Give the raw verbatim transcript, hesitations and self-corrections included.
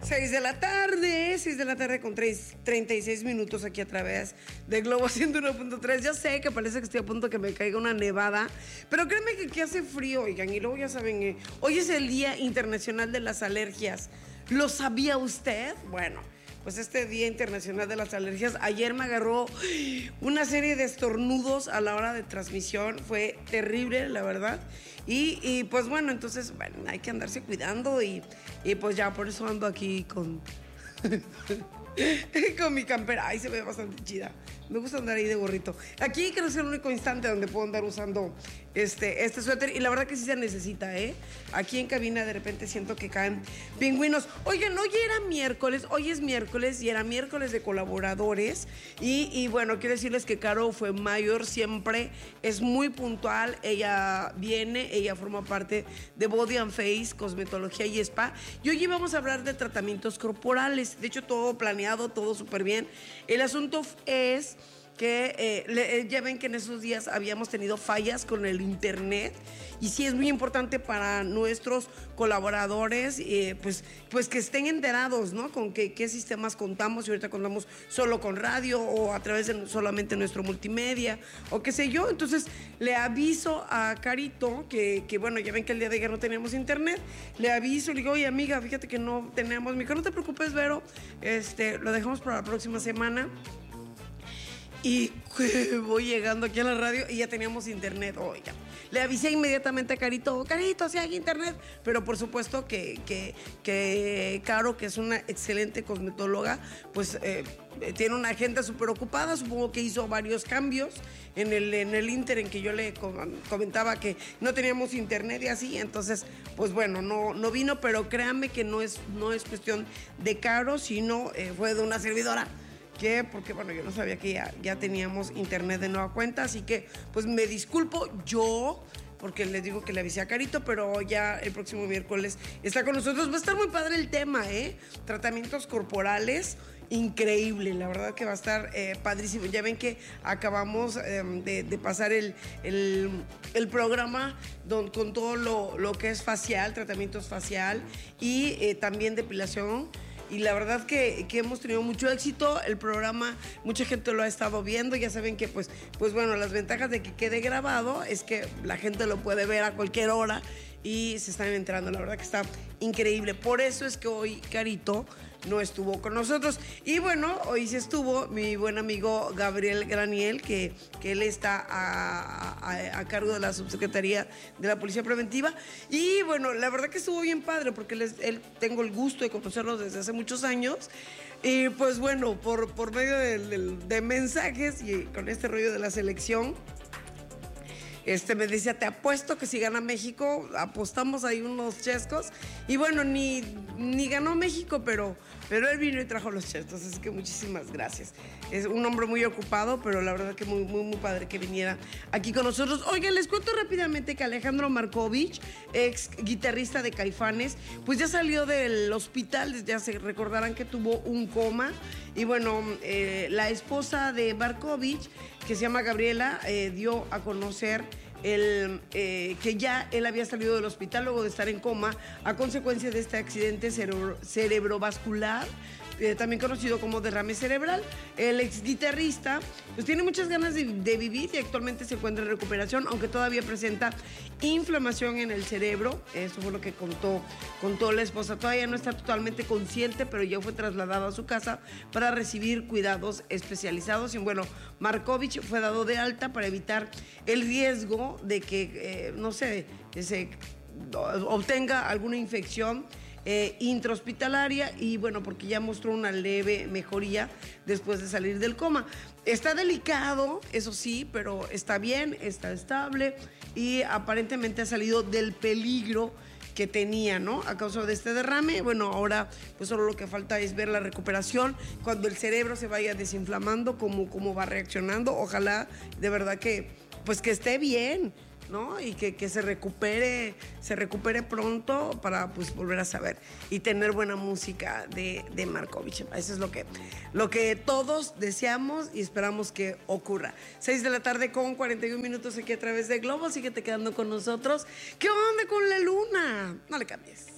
Seis de la tarde, seis de la tarde con treinta y seis minutos aquí a través de Globo ciento uno punto tres. Ya sé que parece que estoy a punto que me caiga una nevada, pero créeme que aquí hace frío, oigan, y luego ya saben, eh, hoy es el Día Internacional de las Alergias. ¿Lo sabía usted? Bueno, pues este Día Internacional de las Alergias, ayer me agarró una serie de estornudos a la hora de transmisión, fue terrible, la verdad. Y, y pues bueno, entonces, bueno, hay que andarse cuidando y, y pues ya, por eso ando aquí con, con mi campera. Ay, se ve bastante chida. Me gusta andar ahí de gorrito. Aquí creo que es el único instante donde puedo andar usando este, este suéter. Y la verdad que sí se necesita, ¿eh? Aquí en cabina de repente siento que caen pingüinos. Oigan, hoy era miércoles, hoy es miércoles y era miércoles de colaboradores. Y, y bueno, quiero decirles que Caro fue mayor siempre, es muy puntual. Ella viene, ella forma parte de Body and Face, Cosmetología y Spa. Y hoy vamos a hablar de tratamientos corporales. De hecho, todo planeado, todo súper bien. El asunto es que eh, le, ya ven que en esos días habíamos tenido fallas con el internet y sí es muy importante para nuestros colaboradores eh, pues, pues que estén enterados, ¿no? Con qué, qué sistemas contamos, y ahorita contamos solo con radio o a través de solamente nuestro multimedia o qué sé yo. Entonces le aviso a Carito que, que bueno, ya ven que el día de ayer no teníamos internet, le aviso, le digo, oye amiga, fíjate que no tenemos micro, no te preocupes, Vero, este, lo dejamos para la próxima semana. Y voy llegando aquí a la radio y ya teníamos internet. Oiga, le avisé inmediatamente a Carito, Carito, si hay internet. Pero por supuesto que, que, que Caro, que es una excelente cosmetóloga, pues eh, tiene una agenda súper ocupada. Supongo que hizo varios cambios en el, en el inter en que yo le comentaba que no teníamos internet y así. Entonces, pues bueno, no, no vino, pero créanme que no es, no es cuestión de Caro, sino eh, fue de una servidora. Que porque bueno, yo no sabía que ya, ya teníamos internet de nueva cuenta, así que pues me disculpo yo, porque les digo que le avisé a Carito, pero ya el próximo miércoles está con nosotros. Va a estar muy padre el tema, ¿eh? Tratamientos corporales, increíble, la verdad que va a estar eh, padrísimo. Ya ven que acabamos eh, de, de pasar el, el, el programa don, con todo lo, lo que es facial, tratamientos facial y eh, también depilación. Y la verdad que, que hemos tenido mucho éxito. El programa, mucha gente lo ha estado viendo. Ya saben que, pues, pues bueno, las ventajas de que quede grabado es que la gente lo puede ver a cualquier hora y se están enterando. La verdad que está increíble. Por eso es que hoy Carito no estuvo con nosotros. Y bueno, hoy sí estuvo mi buen amigo Gabriel Graniel, que, que él está a, a, a cargo de la subsecretaría de la Policía Preventiva. Y bueno, la verdad que estuvo bien padre, porque él, él tengo el gusto de conocerlo desde hace muchos años. Y pues bueno, por, por medio de, de, de mensajes y con este rollo de la selección, Este, me decía, te apuesto que si gana México, apostamos ahí unos chescos. Y bueno, ni, ni ganó México, pero, pero él vino y trajo los chescos. Así que muchísimas gracias. Es un hombre muy ocupado, pero la verdad que muy, muy, muy padre que viniera aquí con nosotros. Oigan, les cuento rápidamente que Alejandro Markovich, ex guitarrista de Caifanes, pues ya salió del hospital. Ya se recordarán que tuvo un coma. Y bueno, eh, la esposa de Markovich, que se llama Gabriela, eh, dio a conocer el, eh, que ya él había salido del hospital luego de estar en coma a consecuencia de este accidente cerebro, cerebrovascular, eh, también conocido como derrame cerebral. El ex guitarrista pues tiene muchas ganas de, de vivir y actualmente se encuentra en recuperación, aunque todavía presenta inflamación en el cerebro. Eso fue lo que contó, contó la esposa. Todavía no está totalmente consciente, pero ya fue trasladado a su casa para recibir cuidados especializados. Y bueno, Markovich fue dado de alta para evitar el riesgo de que, eh, no sé, que se obtenga alguna infección Eh, intrahospitalaria, y bueno, porque ya mostró una leve mejoría después de salir del coma. Está delicado, eso sí, pero está bien, está estable y aparentemente ha salido del peligro que tenía, ¿no? A causa de este derrame. Bueno, ahora pues solo lo que falta es ver la recuperación, cuando el cerebro se vaya desinflamando, cómo, cómo va reaccionando. Ojalá de verdad que pues que esté bien, ¿no? Y que, que se recupere, se recupere pronto para pues volver a saber y tener buena música de, de Markovich. Eso es lo que, lo que todos deseamos y esperamos que ocurra. Seis de la tarde con cuarenta y un minutos aquí a través de Globo. Síguete quedando con nosotros. ¿Qué onda con la luna? No le cambies.